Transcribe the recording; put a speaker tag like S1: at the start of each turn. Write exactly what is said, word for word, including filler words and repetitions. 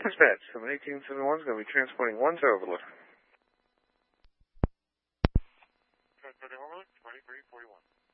S1: Dispatch, seven eighteen seventy-one is going to be transporting one to Overlook.
S2: Transporting Overlook, twenty-three forty-one.